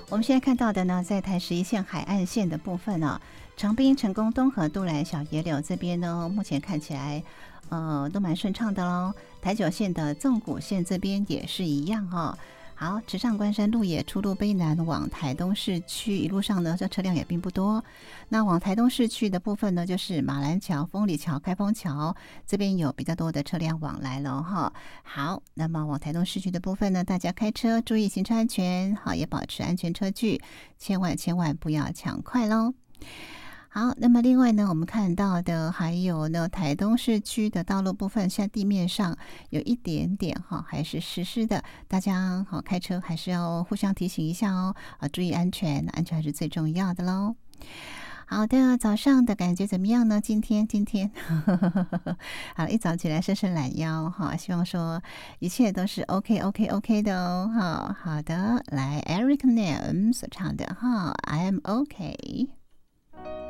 我们现在看到的呢，在台11线海岸线的部分呢，长滨、成功、东河、都兰、小野柳这边呢，目前看起来都蛮顺畅的咯。台9线的纵谷线这边也是一样哦。好，池上关山路也出入卑南往台东市区，一路上呢，这车辆也并不多。那往台东市区的部分呢，就是马兰桥、丰里桥、开封桥这边有比较多的车辆往来了哈。好，那么往台东市区的部分呢，大家开车注意行车安全，好，也保持安全车距，千万不要抢快咯。好，那么另外呢，我们看到的还有呢，台东市区的道路部分，现在地面上有一点点还是湿湿的，大家开车还是要互相提醒一下哦，注意安全，安全还是最重要的咯。好的，早上的感觉怎么样呢？今天好，一早起来伸伸懒腰哈，希望说一切都是 OK 的哦。好的，来 Eric Nam 所唱的哈 I am OK。